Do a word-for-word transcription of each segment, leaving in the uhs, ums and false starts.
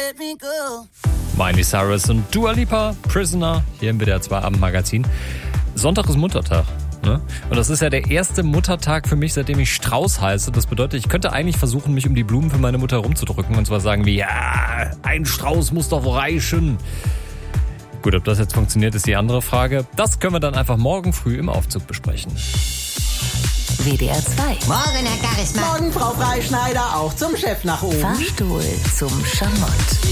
let me go. Miley Cyrus und Dua Lipa, Prisoner, hier im W D R zwei Abendmagazin. Sonntag ist Muttertag. Ne? Und das ist ja der erste Muttertag für mich, seitdem ich Strauß heiße. Das bedeutet, ich könnte eigentlich versuchen, mich um die Blumen für meine Mutter rumzudrücken und zwar sagen wie, ja, ein Strauß muss doch reichen. Gut, ob das jetzt funktioniert, ist die andere Frage. Das können wir dann einfach morgen früh im Aufzug besprechen. W D R zwei. Morgen, Herr Charisma. Morgen, Frau Freischneider, auch zum Chef nach oben. Fahrstuhl zum Schamott.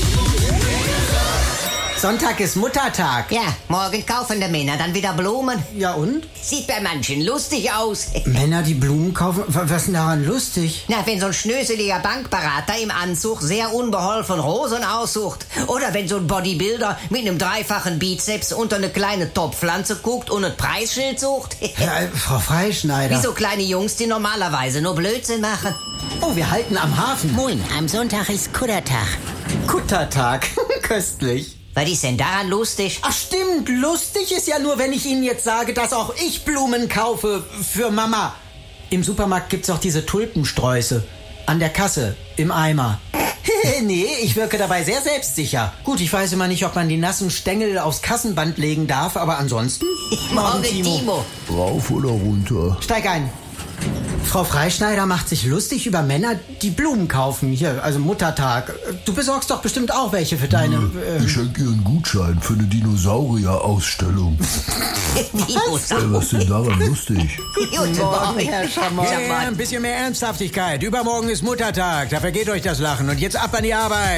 Sonntag ist Muttertag. Ja, morgen kaufen die Männer dann wieder Blumen. Ja und? Sieht bei manchen lustig aus. Männer, die Blumen kaufen? Was ist denn daran lustig? Na, wenn so ein schnöseliger Bankberater im Anzug sehr unbeholfen Rosen aussucht. Oder wenn so ein Bodybuilder mit einem dreifachen Bizeps unter eine kleine Topfpflanze guckt und ein Preisschild sucht. Ja, äh, Frau Freischneider. Wie so kleine Jungs, die normalerweise nur Blödsinn machen. Oh, wir halten am Hafen. Moin, am Sonntag ist Kuttertag. Kuttertag. Köstlich. Was ist denn daran lustig? Ach stimmt, lustig ist ja nur, wenn ich Ihnen jetzt sage, dass auch ich Blumen kaufe für Mama. Im Supermarkt gibt's auch diese Tulpensträuße. An der Kasse, im Eimer. Nee, ich wirke dabei sehr selbstsicher. Gut, ich weiß immer nicht, ob man die nassen Stängel aufs Kassenband legen darf, aber ansonsten... Morgen, Timo. Rauf oder runter? Steig ein. Frau Freischneider macht sich lustig über Männer, die Blumen kaufen. Hier, also Muttertag. Du besorgst doch bestimmt auch welche für deine... Äh, Ich schenke ihr einen Gutschein für eine Dinosaurier-Ausstellung. Dinosaurier. Ey, was ist denn daran lustig? Guten Morgen, Herr Schamott. Sag mal. ein bisschen mehr Ernsthaftigkeit. Übermorgen ist Muttertag. Da vergeht euch das Lachen. Und jetzt ab an die Arbeit.